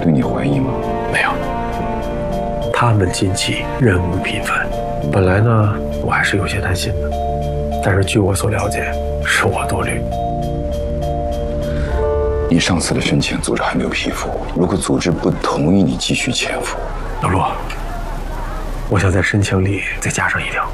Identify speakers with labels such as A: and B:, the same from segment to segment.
A: 对你怀疑吗？
B: 没有。他们近期任务频繁，本来呢我还是有些担心的，但是据我所了解，是我多虑。
A: 你上次的申请，组织还没有批复。如果组织不同意你继续潜伏，
B: 老陆，我想在申请里再加上一条，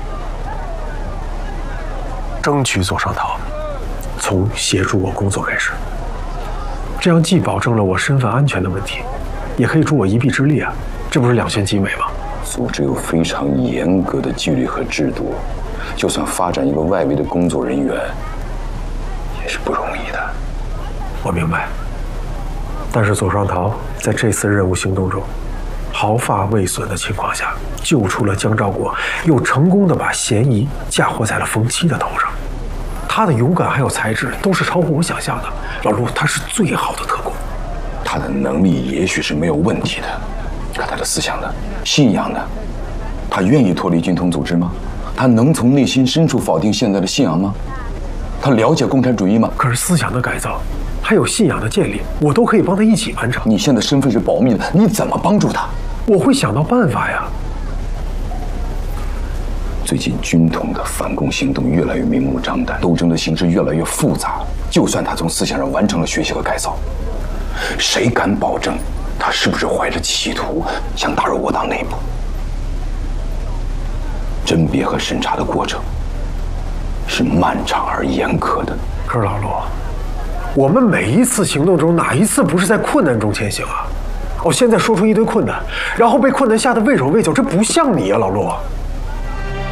B: 争取左上涛从协助我工作开始，这样既保证了我身份安全的问题，也可以助我一臂之力啊，这不是两全其美吗？
A: 组织有非常严格的纪律和制度，就算发展一个外围的工作人员，也是不容易的。
B: 我明白，但是左上涛在这次任务行动中，毫发未损的情况下救出了江兆国，又成功的把嫌疑嫁祸在了冯七的头上。他的勇敢还有才智都是超乎我想象的。老陆，他是最好的特工，
A: 他的能力也许是没有问题的，可他的思想呢？信仰呢？他愿意脱离军统组织吗？他能从内心深处否定现在的信仰吗？他了解共产主义吗？
B: 可是思想的改造还有信仰的建立，我都可以帮他一起完成。
A: 你现在身份是保密的，你怎么帮助他？
B: 我会想到办法呀。
A: 最近军统的反共行动越来越明目张胆，斗争的形式越来越复杂。就算他从思想上完成了学习和改造，谁敢保证他是不是怀着企图想打入我党内部？甄别和审查的过程是漫长而严苛的。
B: 可是老陆，我们每一次行动中哪一次不是在困难中前行啊？我现在说出一堆困难，然后被困难吓得畏手畏脚，这不像你啊，老陆。